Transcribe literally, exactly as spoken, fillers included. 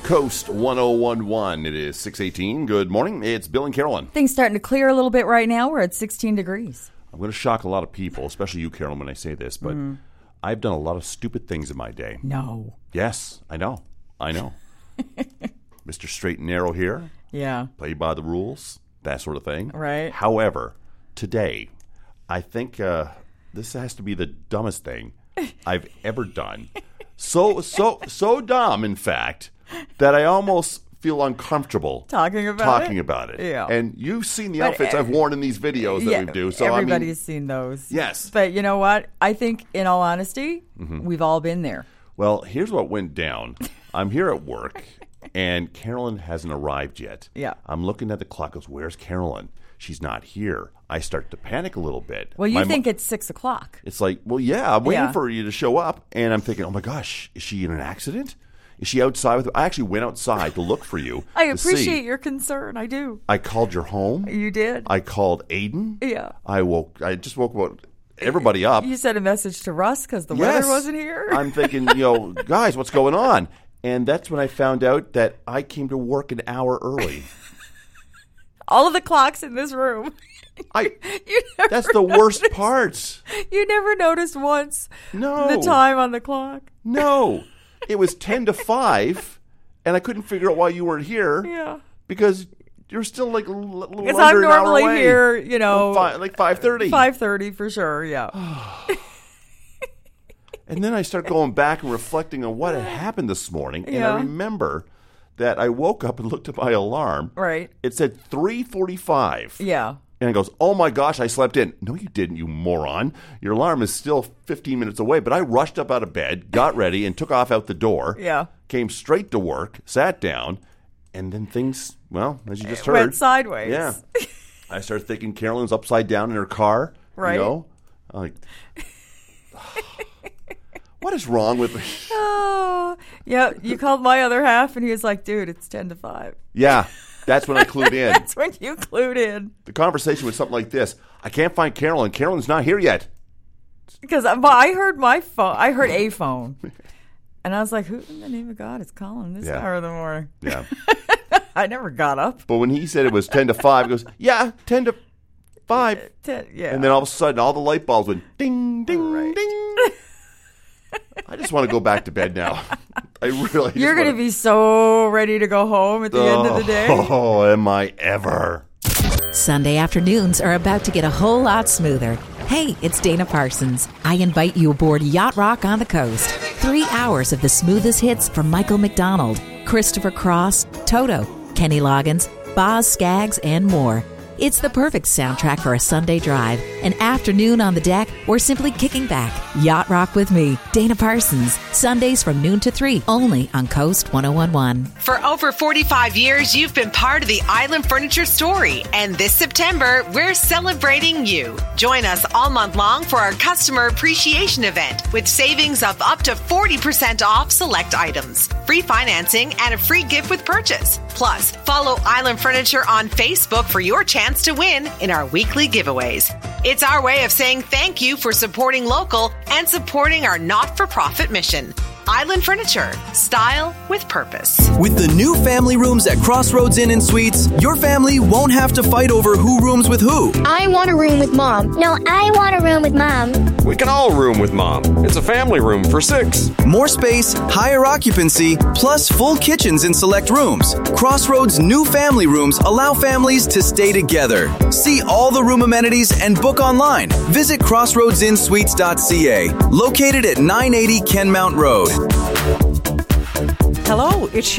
Coast one oh one point one. It is six eighteen. Good morning. It's Bill and Carolyn. Things starting to clear a little bit right now. We're at sixteen degrees. I'm going to shock a lot of people, especially you, Carolyn, when I say this, but mm. I've done a lot of stupid things in my day. No. Yes, I know. I know. Mister Straight and Narrow here. Yeah. Play by the rules, that sort of thing. Right. However, today, I think uh, this has to be the dumbest thing I've ever done. So, so, so dumb, in fact, that I almost feel uncomfortable talking about talking it. about it. Yeah. And you've seen the but outfits uh, I've worn in these videos that yeah, we do. So everybody's I mean, seen those. Yes. But you know what? I think, in all honesty, mm-hmm. we've all been there. Well, here's what went down. I'm here at work, and Carolyn hasn't arrived yet. Yeah. I'm looking at the clock. Goes, where's Carolyn? She's not here. I start to panic a little bit. Well, you My think mo- it's six o'clock. It's like, well, yeah, I'm waiting yeah. for you to show up. And I'm thinking, oh, my gosh, is she in an accident? Is she outside with I actually went outside to look for you. I appreciate see. your concern. I do. I called your home. You did. I called Aiden. Yeah. I woke. I just woke about everybody up. You sent a message to Russ because the yes. weather wasn't here. I'm thinking, you know, guys, what's going on? And that's when I found out that I came to work an hour early. All of the clocks in this room. I. you never that's the noticed, worst part. You never noticed once no. the time on the clock. No. It was ten to five, and I couldn't figure out why you weren't here. Yeah. Because you're still like a little under Because I'm an hour normally away. here, you know. Five, like five thirty. five thirty for sure, yeah. And then I start going back and reflecting on what had happened this morning, and yeah. I remember that I woke up and looked at my alarm. Right. It said three forty-five. Yeah. And it goes, oh, my gosh, I slept in. No, you didn't, you moron. Your alarm is still fifteen minutes away. But I rushed up out of bed, got ready, and took off out the door. Yeah. Came straight to work, sat down, and then things, well, as you just heard. Went sideways. Yeah. I started thinking Carolyn's upside down in her car. Right. You know? I'm like, what is wrong with me? Oh, yeah. You called my other half, and he was like, dude, it's ten to five. Yeah. That's when I clued in. That's when you clued in. The conversation was something like this. I can't find Carolyn. Carolyn's not here yet. Because I heard my phone. I heard a phone. And I was like, who in the name of God is calling this yeah. hour of the morning? Yeah. I never got up. But when he said it was ten to five, he goes, yeah, ten to five. ten, yeah. And then all of a sudden, all the light bulbs went ding, ding, right. ding. I just want to go back to bed now. I really You're going to be so ready to go home at the oh, end of the day. Oh, am I ever. Sunday afternoons are about to get a whole lot smoother. Hey, it's Dana Parsons. I invite you aboard Yacht Rock on the Coast. Three hours of the smoothest hits from Michael McDonald, Christopher Cross, Toto, Kenny Loggins, Boz Scaggs, and more. It's the perfect soundtrack for a Sunday drive, an afternoon on the deck, or simply kicking back. Yacht Rock with me, Dana Parsons. Sundays from noon to three, only on Coast one oh one point one. For over forty-five years, you've been part of the Island Furniture story. And this September, we're celebrating you. Join us all month long for our customer appreciation event with savings of up to forty percent off select items, free financing, and a free gift with purchase. Plus, follow Island Furniture on Facebook for your chance to win in our weekly giveaways. It's our way of saying thank you for supporting local and supporting our not-for-profit mission. Island Furniture. Style with purpose. With the new family rooms at Crossroads Inn and Suites, your family won't have to fight over who rooms with who. I want a room with Mom. No, I want a room with Mom. We can all room with Mom. It's a family room for six. More space, higher occupancy, plus full kitchens in select rooms. Crossroads new family rooms allow families to stay together. See all the room amenities and book online. Visit crossroads inn suites dot c a, located at nine eighty Kenmount Road. Hello, it's